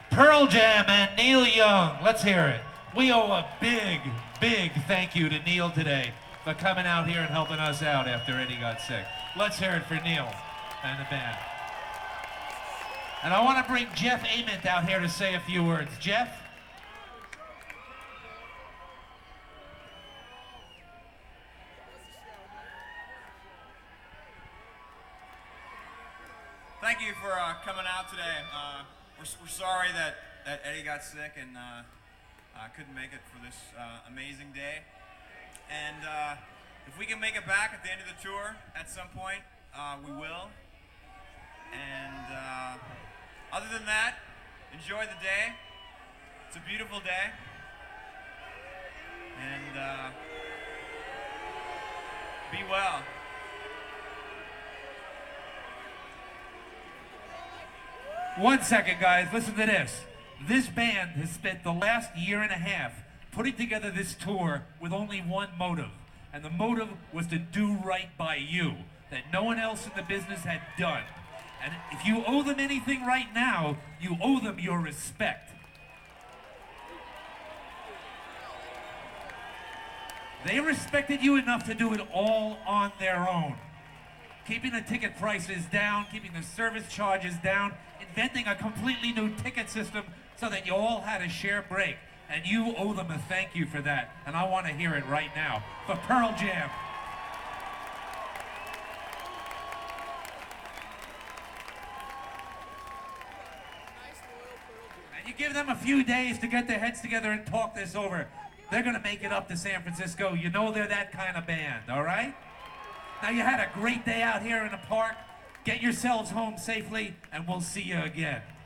Pearl Jam and Neil Young. Let's hear it. We owe a big, big thank you to Neil today for coming out here and helping us out after Eddie got sick. Let's hear it for Neil and the band. And I want to bring Jeff Ament out here to say a few words. Jeff? Thank you for coming out today. We're sorry that Eddie got sick and couldn't make it for this amazing day. And if we can make it back at the end of the tour at some point, we will. And other than that, enjoy the day. It's a beautiful day. And be well. One second, guys. Listen to this. This band has spent the last year and a half putting together this tour with only one motive. And the motive was to do right by you, that no one else in the business had done. And if you owe them anything right now, you owe them your respect. They respected you enough to do it all on their own. Keeping the ticket prices down, keeping the service charges down, inventing a completely new ticket system so that you all had a share break. And you owe them a thank you for that. And I want to hear it right now for Pearl Jam. And you give them a few days to get their heads together and talk this over. They're going to make it up to San Francisco. You know they're that kind of band, all right? Now you had a great day out here in the park. Get yourselves home safely, and we'll see you again.